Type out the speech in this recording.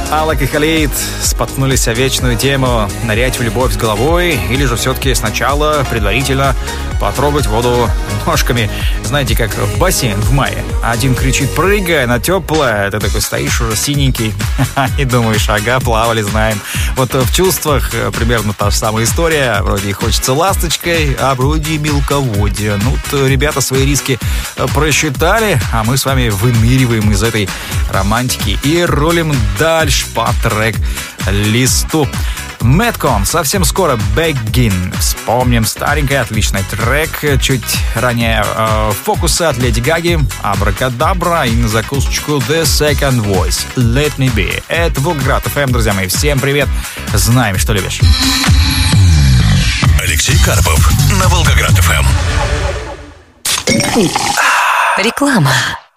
Алок и Халид споткнулись о вечную тему нырять в любовь с головой или же все-таки сначала предварительно потрогать воду ножками. Знаете, как в бассейн в мае. Один кричит: прыгай, она теплая. Ты такой стоишь уже синенький и думаешь: ага, плавали, знаем. Вот в чувствах примерно та же самая история. Вроде и хочется ласточкой, а вроде и мелководье. Ну, ребята свои риски просчитали, а мы с вами выныриваем из этой романтики и рулим дальше по трек-листу. Madcon совсем скоро Begin. Вспомним старенький отличный трек. Чуть ранее фокусы от Леди Гаги, Абракадабра и на закусочку The Second Voice Let Me Be. Это Волгоград ФМ, друзья мои. Всем привет. Знаем, что любишь. Алексей Карпов на Волгоград ФМ. Реклама.